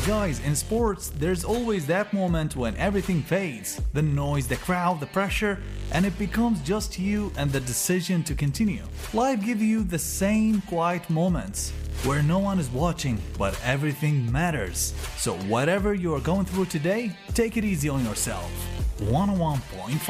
Guys, in sports, there's always that moment when everything fades. The noise, the crowd, the pressure, and it becomes just you and the decision to continue. Life gives you the same quiet moments where no one is watching, but everything matters. So whatever you are going through today, take it easy on yourself. 101.5